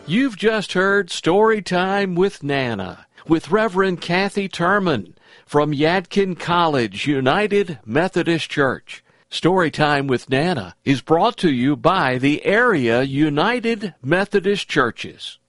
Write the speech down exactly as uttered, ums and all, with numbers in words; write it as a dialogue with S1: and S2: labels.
S1: You've just heard Story Time with Nana, with Reverend Kathy Turman from Yadkin College United Methodist Church. Story Time with Nana is brought to you by the area United Methodist Churches.